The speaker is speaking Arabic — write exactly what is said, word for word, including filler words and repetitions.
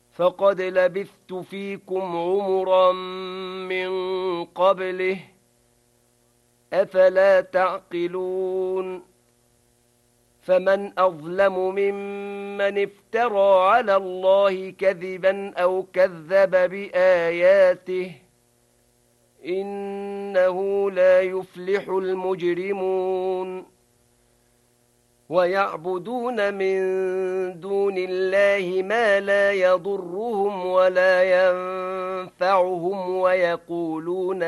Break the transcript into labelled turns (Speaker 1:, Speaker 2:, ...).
Speaker 1: فقد لبثت فيكم عمرا من قبله أفلا تعقلون فمن أظلم ممن افترى على الله كذبا أو كذب بآياته إنه لا يفلح المجرمون ويعبدون من دون الله ما لا يضرهم ولا ينفعهم ويقولون